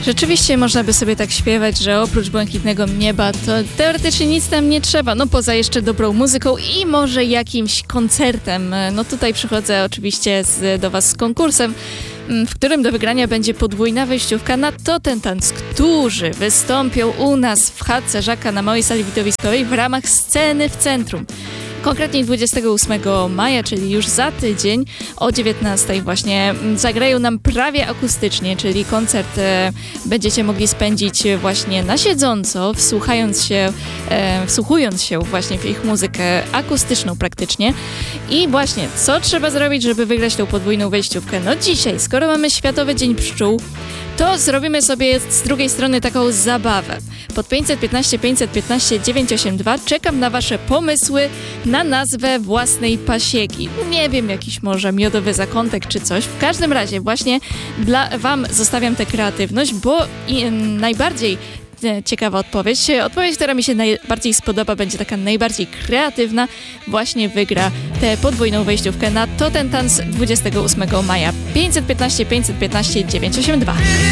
Rzeczywiście można by sobie tak śpiewać, że oprócz błękitnego nieba to teoretycznie nic tam nie trzeba, no poza jeszcze dobrą muzyką i może jakimś koncertem. No tutaj przychodzę oczywiście do Was z konkursem, w którym do wygrania będzie podwójna wejściówka na To Ten Tanc, którzy wystąpią u nas w chatce Żaka na małej sali widowiskowej w ramach Sceny w Centrum. Konkretnie 28 maja, czyli już za tydzień o 19 właśnie zagrają nam prawie akustycznie, czyli koncert będziecie mogli spędzić właśnie na siedząco, wsłuchując się właśnie w ich muzykę akustyczną praktycznie. I właśnie, co trzeba zrobić, żeby wygrać tą podwójną wejściówkę? No dzisiaj, skoro mamy Światowy Dzień Pszczół, to zrobimy sobie z drugiej strony taką zabawę. Pod 515 982 czekam na Wasze pomysły na nazwę własnej pasieki. Nie wiem, jakiś może miodowy zakątek czy coś. W każdym razie właśnie dla Wam zostawiam tę kreatywność, bo najbardziej ciekawa odpowiedź, która mi się najbardziej spodoba, będzie taka najbardziej kreatywna, właśnie wygra tę podwójną wejściówkę na To Ten Tanc 28 maja. 515 982.